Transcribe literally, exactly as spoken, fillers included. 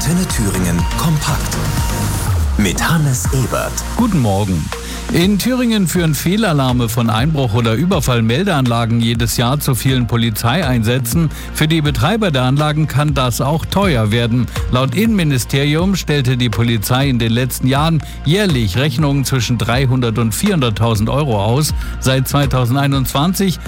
Antenne Thüringen kompakt. Mit Hannes Ebert. Guten Morgen. In Thüringen führen Fehlalarme von Einbruch- oder Überfallmeldeanlagen jedes Jahr zu vielen Polizeieinsätzen. Für die Betreiber der Anlagen kann das auch teuer werden. Laut Innenministerium stellte die Polizei in den letzten Jahren jährlich Rechnungen zwischen dreihundert und vierhunderttausend Euro aus. Seit zweitausendeinundzwanzig